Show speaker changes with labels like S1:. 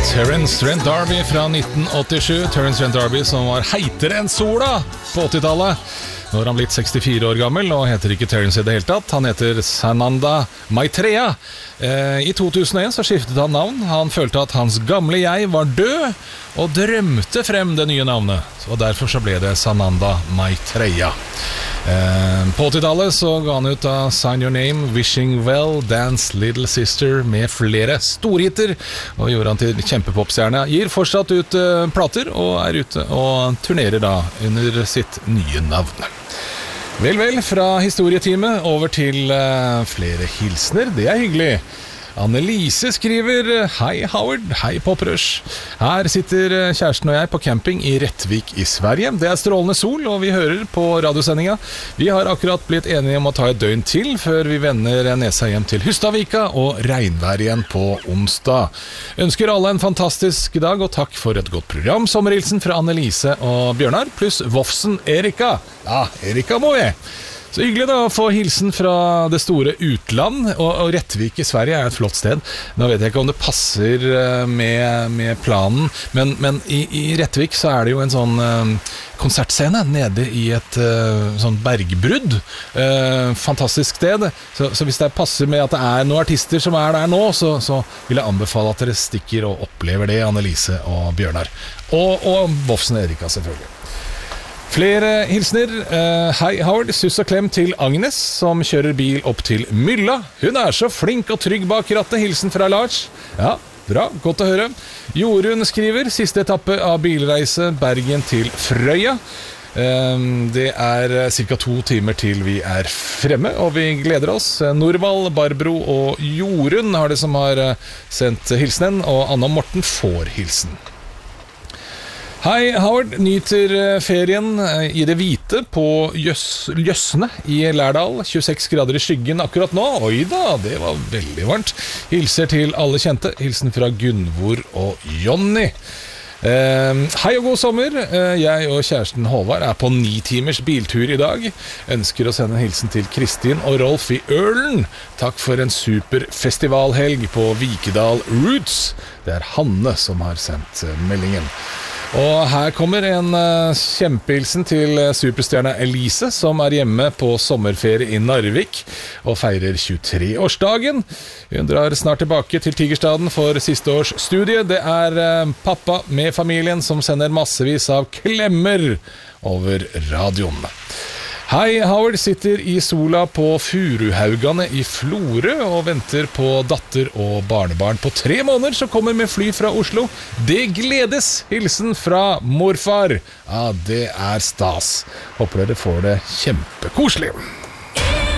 S1: Terence Trent D'Arby fra 1987. Terence Trent D'Arby som var heitere enn sola på 80-tallet. Nå har han blitt 64 år gammel og heter ikke Terence i det hele tatt. Han heter Sananda Maitreya. I 2001 så skiftet han navn. Han følte at hans gamle jeg var død og drømte frem det nye navnet. Og derfor så ble det Sananda Maitreya. På 80-tallet så ga han ut av Sign Your Name, Wishing Well, Dance Little Sister med flere storhitter og gjorde han til kjempepopstjerne. Gir fortsatt ut plater og er ute og turnerer da under sitt nye navn. Vel, fra historietimet over til flere hilsner. Det er hyggelig. Annelise skriver: Hei Howard, hei Poprush. Her sitter kjæresten og jeg på camping i Rettvik i Sverige. Det er strålende sol, og vi hører på radiosendinga. Vi har akkurat blitt enige om å ta et døgn til før vi vender nesa hjem til Hustadvika og regnvær igjen på onsdag. Ønsker alle en fantastisk dag, og takk for et godt program. Sommerhilsen fra Annelise og Bjørnar, pluss Vofsen Erika. Ja, Erika må vi. Så hyggelig da å få hilsen fra det store utland, og Rettvik i Sverige er et flott sted. Nå vet jeg ikke om det passer med planen, men i Rettvik så er det jo en sånn konsertscene nede i et sånn bergbrudd. Fantastisk sted. Så hvis det passer med at det er noen artister som er der nå, så vil jeg anbefale at dere stikker og opplever det, Annelise og Bjørnar. Og Vofsen Erika selvfølgelig. Flere hilsner. Hei Howard, suss og klem til Agnes som kjører bil opp til Mylla. Hun er så flink og trygg bak rattet. Hilsen fra Lars. Ja, bra, godt å høre. Jorunn skriver: siste etappe av bilreise Bergen til Frøya. Det er ca. 2 timer til vi er fremme, og vi gleder oss. Norvald, Barbro og Jorunn har det som har sendt hilsenen, og Anna og Morten får hilsen. Hei Howard, nyter ferien i det hvite på Jøssene i Lærdal. 26 grader i skyggen akkurat nå. Oi da, det var veldig varmt. Hilser til alle kjente. Hilsen fra Gunvor og Jonny. Hei og god sommer. Jeg og kjæresten Håvard er på 9 timers biltur i dag. Ønsker å sende en hilsen til Kristin og Rolf i Ørlen. Takk for en super festivalhelg på Vikedal Roots. Det er Hanne som har sendt meldingen. Og her kommer en kjempehilsen til superstjerne Elise, som er hjemme på sommerferie i Narvik og feirer 23-årsdagen. Hun drar snart tilbake til Tigerstaden for siste års studie. Det er pappa med familien som sender massevis av klemmer over radioen. Hei, Howard sitter i sola på Furuhaugane i Florø og venter på datter og barnebarn på 3 måneder som kommer med fly fra Oslo. Det gledes! Hilsen fra morfar. Ja, det er stas. Håper dere får det kjempekoselig.